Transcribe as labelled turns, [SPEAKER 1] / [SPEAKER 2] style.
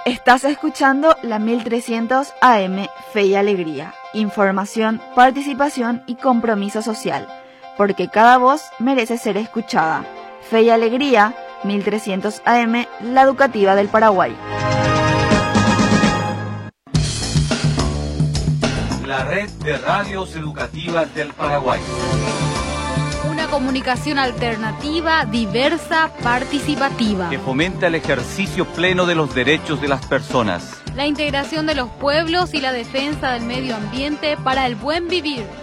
[SPEAKER 1] Estás escuchando la 1300 AM Fe y Alegría. Información, participación y compromiso social. Porque cada voz merece ser escuchada. Fe y Alegría, 1300 AM, la educativa del Paraguay.
[SPEAKER 2] La red de radios educativas del Paraguay.
[SPEAKER 3] Una comunicación alternativa, diversa, participativa.
[SPEAKER 2] Que fomenta el ejercicio pleno de los derechos de las personas.
[SPEAKER 3] La integración de los pueblos y la defensa del medio ambiente para el buen vivir.